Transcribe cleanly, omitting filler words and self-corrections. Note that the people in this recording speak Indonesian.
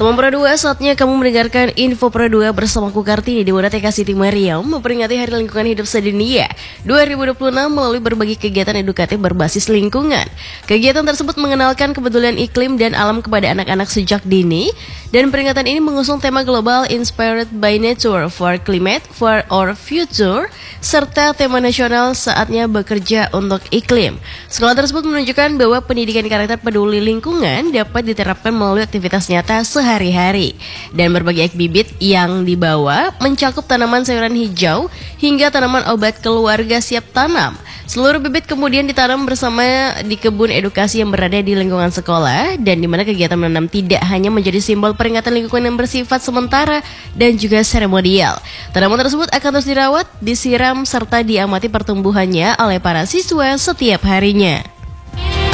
Teman Pro 2, saatnya kamu mendengarkan Info Pro 2 bersamaku Kartini di TK Siti Mariam memperingati Hari Lingkungan Hidup Sedunia 2026 melalui berbagai kegiatan edukatif berbasis lingkungan. Kegiatan tersebut mengenalkan kepedulian iklim dan alam kepada anak-anak sejak dini, dan peringatan ini mengusung tema global Inspired by Nature for Climate for Our Future serta tema nasional Saatnya Bekerja untuk Iklim. Sekolah tersebut menunjukkan bahwa pendidikan karakter peduli lingkungan dapat diterapkan melalui aktivitas nyata sehari-hari, dan berbagai bibit yang dibawa mencakup tanaman sayuran hijau hingga tanaman obat keluarga siap tanam. Seluruh bibit kemudian ditanam bersama di kebun edukasi yang berada di lingkungan sekolah, dan di mana kegiatan menanam tidak hanya menjadi simbol peringatan lingkungan yang bersifat sementara dan juga seremonial. Tanaman tersebut akan terus dirawat, disiram, serta diamati pertumbuhannya oleh para siswa setiap harinya.